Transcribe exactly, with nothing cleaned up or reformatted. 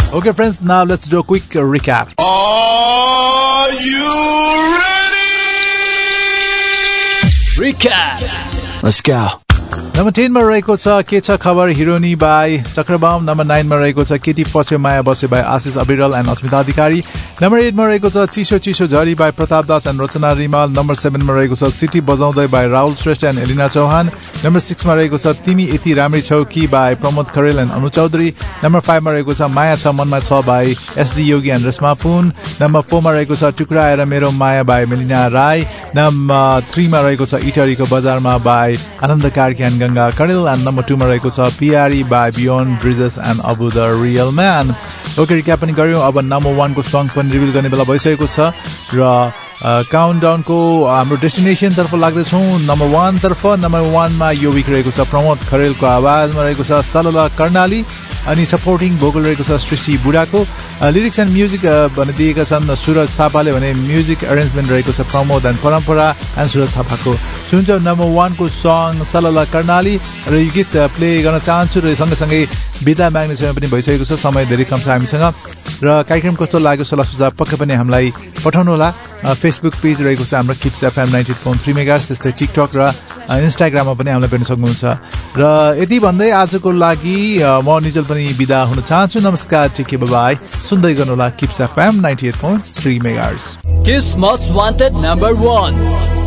Okay, friends, now let's do a quick recap. Are you ready? Recap. Let's go. Number ten मा रहेको छ के छ खबर हिरोनी बाई चक्रबाम. नम्बर नाइन मा रहेको छ केटी पस्यो माया बस्यो बाई आशिष अविरल and Asmita Adhikari. Number at मा रहेको छ चिसो चिसो झरी by Pratap Das and Rachana Rimal. Number seven मा रहेको छ सिटी बजाउँदै by Rahul Shrestha and Elina Chauhan. Number six मा रहेको छ तिमी यति राम्री छौ कि by Pramod Kharel and Anu Chaudhary. Number five मा रहेको छ माया छ मनमा छ by SD Yogi and Reshma Pun. Number four मा रहेको छ टुक्राएर मेरो माया by Melina Rai. Number three मा रहेको छ इटरीको बजारमा by Anand Karki and Ganga Kanel. And number two मा रहेको छ पिआरी by beyond bridges and Abu the real man. Okay, recap पनि गर्यौं. अब नम्बर वान को सङ्ग पनि रिभिल गर्ने बेला भइसकेको छ र काउन्टडाउनको हाम्रो डेस्टिनेसन तर्फ लाग्दैछौँ. नम्बर वान तर्फ. नम्बर वानमा यो विक रहेको छ प्रमोद खरेलको आवाजमा रहेको छ सलला कर्णाली अनि सपोर्टिङ भोकल रहेको छ सृष्टि बुढाको. लिरिक्स एन्ड म्युजिक भने दिएका छन् सुरज थापाले भने म्युजिक एरेन्जमेन्ट रहेको छ प्रमोद एन्ड परम्परा एन्ड सुरज थापाको. सुन्छौँ नम्बर वानको सङ सलला कर्णाली र यो गीत प्ले गर्न चाहन्छु र सँगसँगै बिदा माग्ने समय पनि भइसकेको छ. समय धेरै कम छ हामीसँग र कार्यक्रम कस्तो लाग्यो सल्लाह सुझाव पक्कै पनि हामीलाई पठाउनुहोला. फेसबुक पेज रहेको छ हाम्रो kips FM ninety at point three megahertz. त्यस्तै टिकटक र इन्स्टाग्राममा पनि हामीलाई भेट्न सक्नुहुन्छ. र यति भन्दै आजको लागि म निजल पनि बिदा हुन चाहन्छु. नमस्कार, टेक केयर, बाइ. सुन्दै गर्नुहोला kips FM ninety at point three megahertz. Kiss Most Wanted number one.